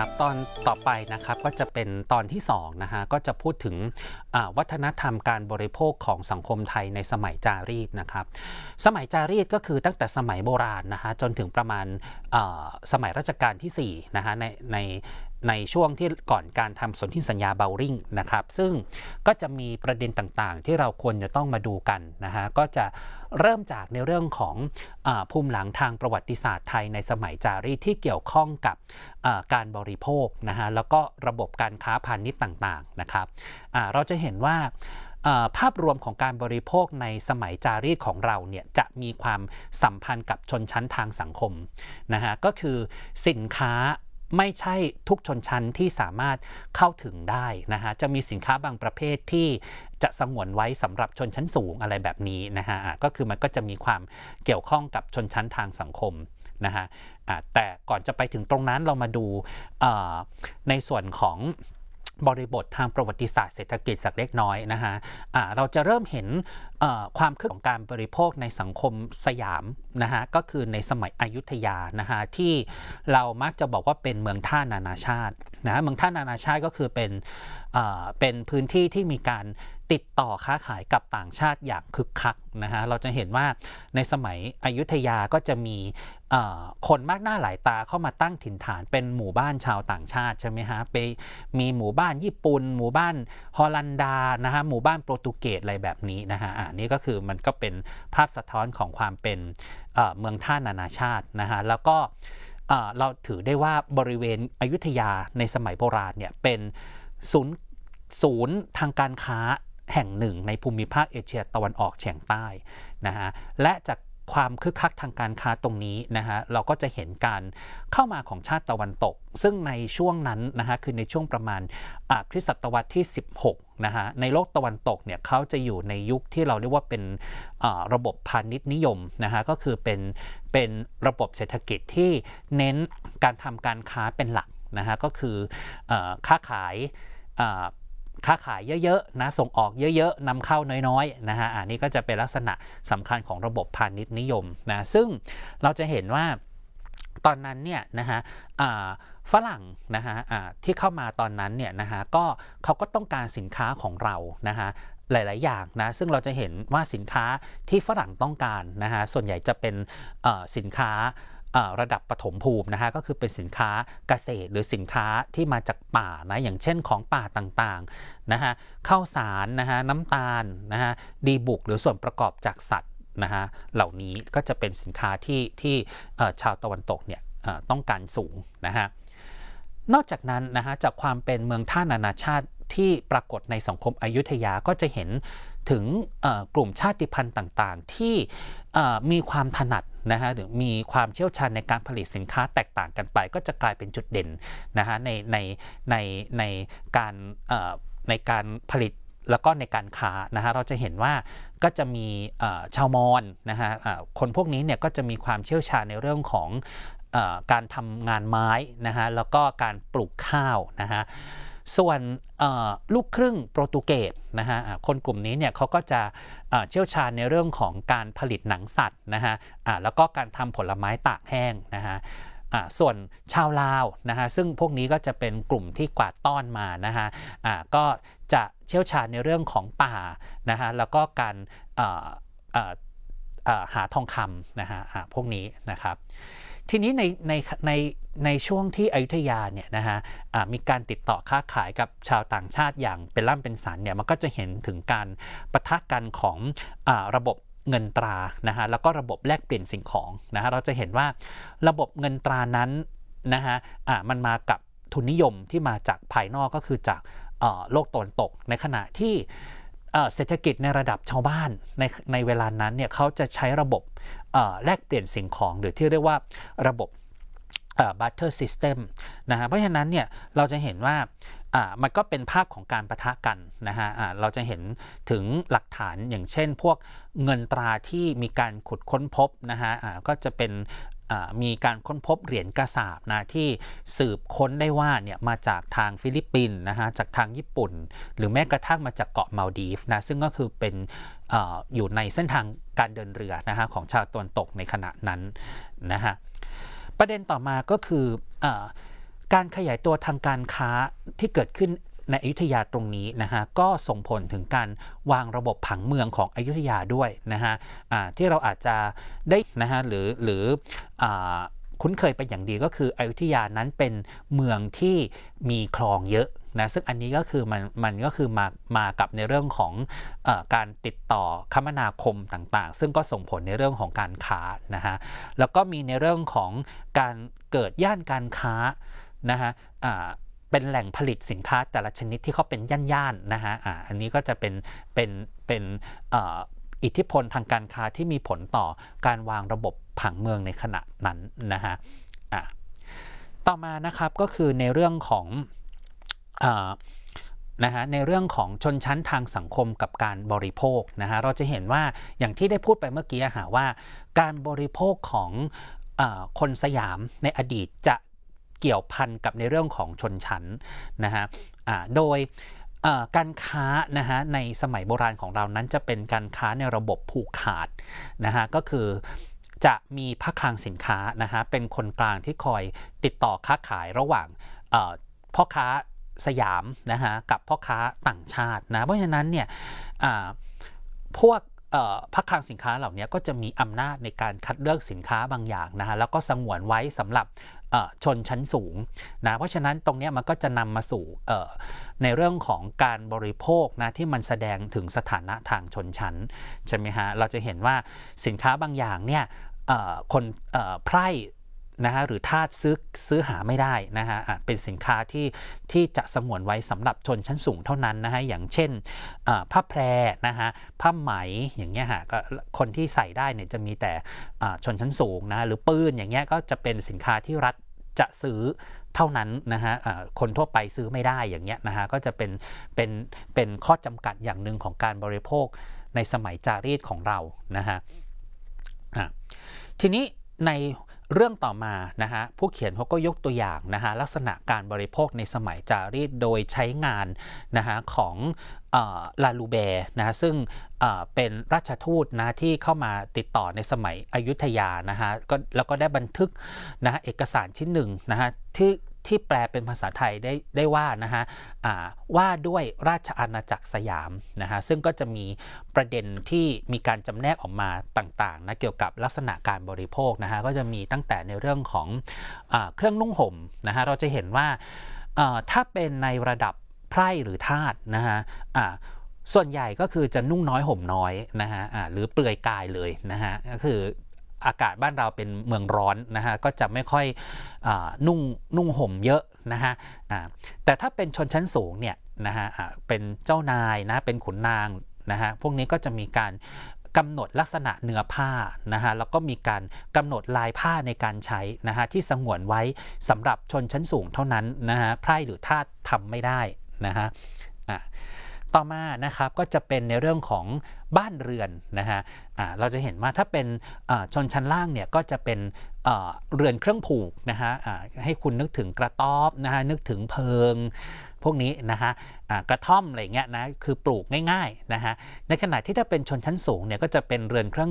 ครับตอนต่อไปนะครับก็จะเป็นตอนที่2นะฮะก็จะพูดถึงวัฒนธรรมการบริโภคของสังคมไทยในสมัยจารีตนะครับสมัยจารีตก็คือตั้งแต่สมัยโบราณนะฮะจนถึงประมาณสมัยรัชกาลที่4นะฮะในช่วงที่ก่อนการทำสนธิสัญญาเบลริงนะครับซึ่งก็จะมีประเด็นต่างๆที่เราควรจะต้องมาดูกันนะฮะก็จะเริ่มจากในเรื่องของภูมิหลังทางประวัติศาสตร์ไทยในสมัยจารีตที่เกี่ยวข้องกับการบริโภคนะฮะแล้วก็ระบบการค้าพาณิชย์ต่างๆนะครับเราจะเห็นว่าภาพรวมของการบริโภคในสมัยจารีตของเราเนี่ยจะมีความสัมพันธ์กับชนชั้นทางสังคมนะฮะก็คือสินค้าไม่ใช่ทุกชนชั้นที่สามารถเข้าถึงได้นะฮะจะมีสินค้าบางประเภทที่จะสงวนไว้สำหรับชนชั้นสูงอะไรแบบนี้นะฮะก็คือมันก็จะมีความเกี่ยวข้องกับชนชั้นทางสังคมนะฮะแต่ก่อนจะไปถึงตรงนั้นเรามาดูในส่วนของบริบททางประวัติศาสตร์เศรษฐกิจสักเล็กน้อยนะฮะเราจะเริ่มเห็นความคึกของการบริโภคในสังคมสยามนะฮะก็คือในสมัยอยุธยานะฮะที่เรามักจะบอกว่าเป็นเมืองท่านานาชาตินะเมืองท่านานาชาติก็คือเป็นพื้นที่ที่มีการติดต่อค้าขายกับต่างชาติอย่างคึกคักนะฮะเราจะเห็นว่าในสมัยอยุธยาก็จะมีคนมากหน้าหลายตาเข้ามาตั้งถิ่นฐานเป็นหมู่บ้านชาวต่างชาติใช่ไหมฮะไปมีหมู่บ้านญี่ปุ่นหมู่บ้านฮอลันดานะฮะหมู่บ้านโปรตุเกสอะไรแบบนี้นะฮะนี่ก็คือมันก็เป็นภาพสะท้อนของความเป็นเมืองท่านานาชาตินะฮะแล้วก็เราถือได้ว่าบริเวณอยุธยาในสมัยโบราณเนี่ยเป็นศูนย์ทางการค้าแห่งหนึ่งในภูมิภาคเอเชียตะวันออกเฉียงใต้นะฮะและจากความคึกคักทางการค้าตรงนี้นะฮะเราก็จะเห็นการเข้ามาของชาติตะวันตกซึ่งในช่วงนั้นนะฮะคือในช่วงประมาณคริสตศตวรรษที่16นะฮะในโลกตะวันตกเนี่ยเขาจะอยู่ในยุคที่เราเรียกว่าเป็นระบบพาณิชย์นิยมนะฮะก็คือเป็นระบบเศรษฐกิจที่เน้นการทำการค้าเป็นหลักนะฮะก็คือค้าขายเยอะๆนะส่งออกเยอะๆนำเข้าน้อยๆนะฮะอันนี้ก็จะเป็นลักษณะสำคัญของระบบพาณิชย์นิยมนะซึ่งเราจะเห็นว่าตอนนั้นเนี่ยนะฮะฝรั่งนะฮะที่เข้ามาตอนนั้นเนี่ยนะฮะก็เขาก็ต้องการสินค้าของเรานะฮะหลายๆอย่างนะซึ่งเราจะเห็นว่าสินค้าที่ฝรั่งต้องการนะฮะส่วนใหญ่จะเป็นสินค้าระดับปฐมภูมินะฮะก็คือเป็นสินค้าเกษตรหรือสินค้าที่มาจากป่านะอย่างเช่นของป่าต่างๆนะฮะข้าวสารนะฮะน้ำตาลนะฮะดีบุกหรือส่วนประกอบจากสัตว์นะฮะเหล่านี้ก็จะเป็นสินค้าที่ชาวตะวันตกเนี่ยต้องการสูงนะฮะนอกจากนั้นนะฮะจากความเป็นเมืองท่านานาชาติที่ปรากฏในสังคมอยุธยาก็จะเห็นถึงกลุ่มชาติพันธุ์ต่างๆที่มีความถนัดนะฮะหรือมีความเชี่ยวชาญในการผลิตสินค้าแตกต่างกันไปก็จะกลายเป็นจุดเด่นนะฮะในการผลิตแล้วก็ในการค้านะฮะเราจะเห็นว่าก็จะมีชาวมอญนะฮะคนพวกนี้เนี่ยก็จะมีความเชี่ยวชาญในเรื่องของการทำงานไม้นะฮะแล้วก็การปลูกข้าวนะฮะส่วนลูกครึ่งโปรตุเกสนะฮะคนกลุ่มนี้เนี่ยเขาก็จะเชี่ยวชาญในเรื่องของการผลิตหนังสัตว์นะฮะแล้วก็การทำผลไม้ตากแห้งนะฮะส่วนชาวลาวนะฮะซึ่งพวกนี้ก็จะเป็นกลุ่มที่กวาดต้อนมานะฮะก็จะเชี่ยวชาญในเรื่องของป่านะฮะแล้วก็การหาทองคำนะฮะพวกนี้นะครับทีนี้ในช่วงที่อยุธยาเนี่ยนะฮะมีการติดต่อค้าขายกับชาวต่างชาติอย่างเป็นล่ำเป็นสันเนี่ยมันก็จะเห็นถึงการปะทะกันของระบบเงินตรานะฮะแล้วก็ระบบแลกเปลี่ยนสิ่งของนะฮะเราจะเห็นว่าระบบเงินตรานั้นนะฮะมันมากับทุนนิยมที่มาจากภายนอกก็คือจากโลกตะวันตกในขณะที่เศรษฐกิจในระดับชาวบ้านในเวลานั้นเนี่ยเขาจะใช้ระบบแลกเปลี่ยนสิ่งของหรือที่เรียกว่าระบบbarter system นะฮะเพราะฉะนั้นเนี่ยเราจะเห็นว่ามันก็เป็นภาพของการปะทะกันนะฮะเราจะเห็นถึงหลักฐานอย่างเช่นพวกเงินตราที่มีการขุดค้นพบนะฮะก็จะเป็นมีการค้นพบเหรียญกระสาบนะที่สืบค้นได้ว่าเนี่ยมาจากทางฟิลิปปินส์นะฮะจากทางญี่ปุ่นหรือแม้กระทั่งมาจากเกาะมัลดีฟนะซึ่งก็คือเป็นอยู่ในเส้นทางการเดินเรือนะฮะของชาวตะวันตกในขณะนั้นนะฮะประเด็นต่อมาก็คือการขยายตัวทางการค้าที่เกิดขึ้นในอยุธยาตรงนี้นะฮะก็ส่งผลถึงการวางระบบผังเมืองของอยุธยาด้วยนะฮะที่เราอาจจะได้นะฮะหรือคุ้นเคยเป็นอย่างดีก็คืออยุธยานั้นเป็นเมืองที่มีคลองเยอะนะซึ่งอันนี้ก็คือมันก็คือมากับในเรื่องของการติดต่อคมนาคมต่างๆซึ่งก็ส่งผลในเรื่องของการค้านะฮะแล้วก็มีในเรื่องของการเกิดย่านการค้านะฮะเป็นแหล่งผลิตสินค้าแต่ละชนิดที่เขาเป็นย่านๆนะฮะอันนี้ก็จะเป็นอิทธิพลทางการค้าที่มีผลต่อการวางระบบผังเมืองในขณะนั้นนะฮะต่อมานะครับก็คือในเรื่องของนะฮะในเรื่องของชนชั้นทางสังคมกับการบริโภคนะฮะเราจะเห็นว่าอย่างที่ได้พูดไปเมื่อกี้ว่าการบริโภคของคนสยามในอดีตจะเกี่ยวพันกับในเรื่องของชนชั้นนะฮะโดยการค้านะฮะในสมัยโบราณของเรานั้นจะเป็นการค้าในระบบผูกขาดนะฮะก็คือจะมีพระคลังสินค้านะฮะเป็นคนกลางที่คอยติดต่อค้าขายระหว่างพ่อค้าสยามนะฮะกับพ่อค้าต่างชาตินะเพราะฉะนั้นเนี่ยพวกพระคลังสินค้าเหล่านี้ก็จะมีอำนาจในการคัดเลือกสินค้าบางอย่างนะฮะแล้วก็สงวนไว้สำหรับชนชั้นสูงนะเพราะฉะนั้นตรงนี้มันก็จะนำมาสู่ในเรื่องของการบริโภคนะที่มันแสดงถึงสถานะทางชนชั้นใช่ไหมฮะเราจะเห็นว่าสินค้าบางอย่างเนี่ยคนไพร่นะฮะหรือทาสซื้อหาไม่ได้นะฮะเป็นสินค้าที่จะสงวนไว้สำหรับชนชั้นสูงเท่านั้นนะฮะอย่างเช่นผ้าแพรนะฮะผ้าไหมอย่างเงี้ยฮะก็คนที่ใส่ได้เนี่ยจะมีแต่ชนชั้นสูงนะหรือปืนอย่างเงี้ยก็จะเป็นสินค้าที่รัฐจะซื้อเท่านั้นนะฮะคนทั่วไปซื้อไม่ได้อย่างเงี้ยนะฮะก็จะเป็นข้อจำกัดอย่างหนึ่งของการบริโภคในสมัยจารีตของเรานะฮะทีนี้ในเรื่องต่อมานะฮะผู้เขียนเขาก็ยกตัวอย่างนะฮะลักษณะการบริโภคในสมัยจารีตโดยใช้งานนะฮะของลาลูแบร์นะฮะซึ่งเป็นราชทูตนะที่เข้ามาติดต่อในสมัยอยุธยานะฮะแล้วก็ได้บันทึกนะฮะเอกสารชิ้นหนึ่งนะฮะที่แปลเป็นภาษาไทยได้ว่านะฮะว่าด้วยราชอาณาจักรสยามนะฮะซึ่งก็จะมีประเด็นที่มีการจำแนกออกมาต่างๆนะเกี่ยวกับลักษณะการบริโภคนะฮะก็จะมีตั้งแต่ในเรื่องของเครื่องนุ่งห่มนะฮะเราจะเห็นว่าถ้าเป็นในระดับไพร่หรือทาสนะฮะส่วนใหญ่ก็คือจะนุ่งน้อยห่มน้อยนะฮะหรือเปลือยกายเลยนะฮะก็คืออากาศบ้านเราเป็นเมืองร้อนนะฮะก็จะไม่ค่อยนุ่งห่มเยอะนะฮะแต่ถ้าเป็นชนชั้นสูงเนี่ยนะฮะเป็นเจ้านายนะเป็นขุนนางนะฮะพวกนี้ก็จะมีการกำหนดลักษณะเนื้อผ้านะฮะแล้วก็มีการกำหนดลายผ้าในการใช้นะฮะที่สงวนไว้สำหรับชนชั้นสูงเท่านั้นนะฮะไพร่หรือทาสทำไม่ได้นะฮะต่อมานะครับก็จะเป็นในเรื่องของบ้านเรือนนะฮะเราจะเห็นว่าถ้าเป็นชนชั้นล่างเนี่ยก็จะเป็นเรือนเครื่องผูกนะฮะให้คุณนึกถึงกระต๊อบนะฮะนึกถึงเพิงพวกนี้นะฮะกระท่อมอะไรเงี้ยนะคือปลูกง่ายๆนะฮะในขณะที่ถ้าเป็นชนชั้นสูงเนี่ยก็จะเป็นเรือนเครื่อง